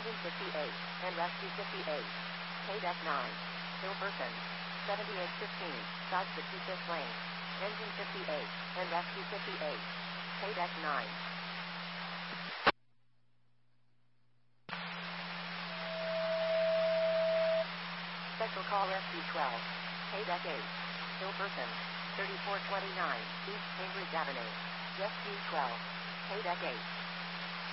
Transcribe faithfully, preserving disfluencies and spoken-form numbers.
Engine fifty-eight, and Rescue fifty-eight. K-Deck nine. Hilberton. seventy-eight fifteen, Dodge fifty-fifth lane. Engine fifty-eight, and Rescue fifty-eight. K-Deck nine. Special call Rescue twelve. K-Deck eight. Hilberton. thirty-four twenty-nine, East Cambridge Avenue. Rescue twelve. K-Deck eight.